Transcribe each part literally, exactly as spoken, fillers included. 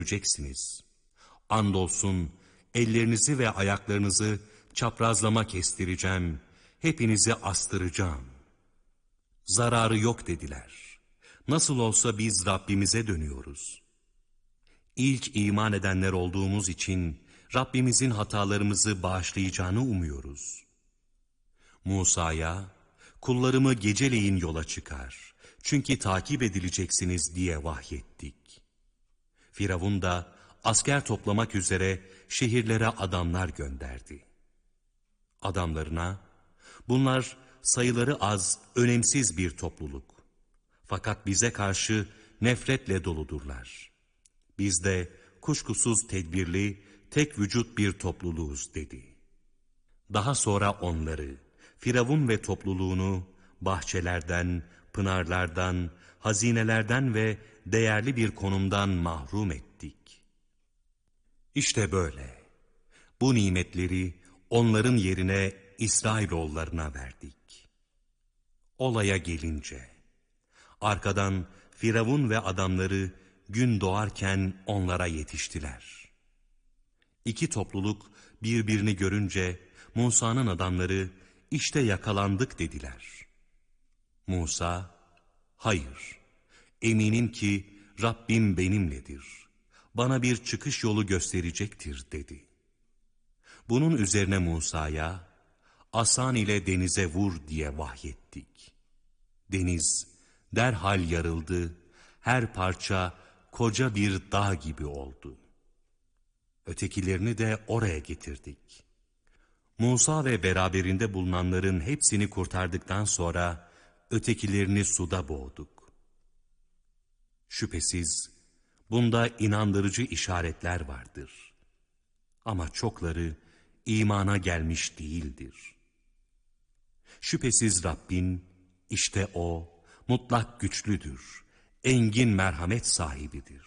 göreceksiniz. Andolsun ellerinizi ve ayaklarınızı çaprazlama kestireceğim, hepinizi astıracağım. Zararı yok dediler. Nasıl olsa biz Rabbimize dönüyoruz. İlk iman edenler olduğumuz için Rabbimizin hatalarımızı bağışlayacağını umuyoruz. Musa'ya, kullarımı geceleyin yola çıkar, çünkü takip edileceksiniz diye vahyettik. Firavun da asker toplamak üzere şehirlere adamlar gönderdi. Adamlarına, bunlar sayıları az, önemsiz bir topluluk. Fakat bize karşı nefretle doludurlar. Biz de kuşkusuz tedbirli, tek vücut bir topluluğuz dedi. Daha sonra onları, Firavun ve topluluğunu bahçelerden, pınarlardan, hazinelerden ve değerli bir konumdan mahrum ettik. İşte böyle. Bu nimetleri onların yerine İsrailoğullarına verdik. Olaya gelince, arkadan Firavun ve adamları gün doğarken onlara yetiştiler. İki topluluk birbirini görünce Musa'nın adamları işte yakalandık dediler. Musa, hayır, eminim ki Rabbim benimledir, bana bir çıkış yolu gösterecektir dedi. Bunun üzerine Musa'ya, asan ile denize vur diye vahyettik. Deniz derhal yarıldı, her parça koca bir dağ gibi oldu. Ötekilerini de oraya getirdik. Musa ve beraberinde bulunanların hepsini kurtardıktan sonra ötekilerini suda boğduk. Şüphesiz bunda inandırıcı işaretler vardır. Ama çokları imana gelmiş değildir. Şüphesiz Rabbin, işte O, mutlak güçlüdür, engin merhamet sahibidir.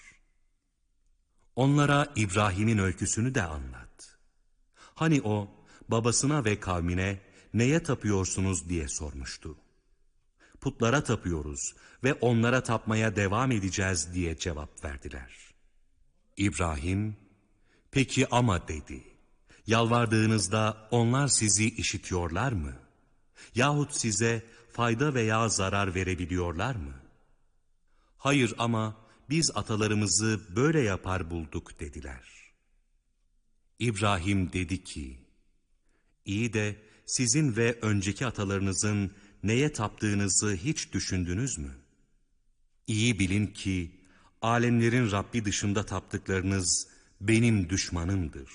Onlara İbrahim'in öyküsünü de anlat. Hani o, babasına ve kavmine neye tapıyorsunuz diye sormuştu. Putlara tapıyoruz ve onlara tapmaya devam edeceğiz diye cevap verdiler. İbrahim, peki ama dedi, yalvardığınızda onlar sizi işitiyorlar mı? Yahut size fayda veya zarar verebiliyorlar mı? Hayır ama biz atalarımızı böyle yapar bulduk dediler. İbrahim dedi ki, İyi de sizin ve önceki atalarınızın neye taptığınızı hiç düşündünüz mü? İyi bilin ki alemlerin Rabbi dışında taptıklarınız benim düşmanımdır.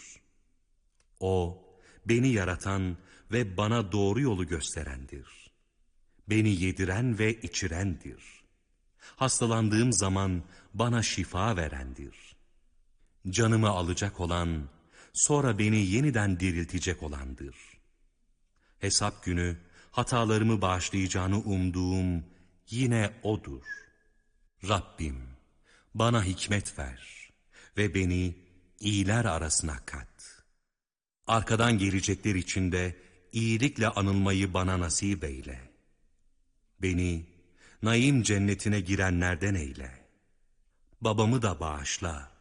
O, beni yaratan ve bana doğru yolu gösterendir. Beni yediren ve içirendir. Hastalandığım zaman bana şifa verendir. Canımı alacak olan, sonra beni yeniden diriltecek olandır. Hesap günü hatalarımı bağışlayacağını umduğum yine O'dur. Rabbim, bana hikmet ver ve beni iyiler arasına kat. Arkadan gelecekler içinde iyilikle anılmayı bana nasip eyle. Beni naim cennetine girenlerden eyle. Babamı da bağışla.